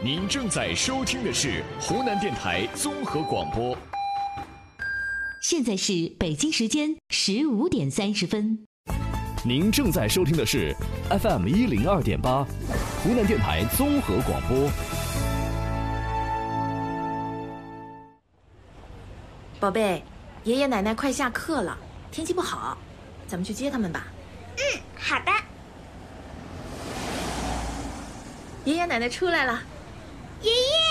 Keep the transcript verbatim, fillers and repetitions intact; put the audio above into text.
您正在收听的是湖南电台综合广播。 现在是北京时间十五点三十分。 您正在收听的是 F M 一零二点八，湖南电台综合广播。 宝贝，爷爷奶奶快下课了，天气不好，咱们去接他们吧。 嗯，好的。 爷爷奶奶出来了。 爷爷。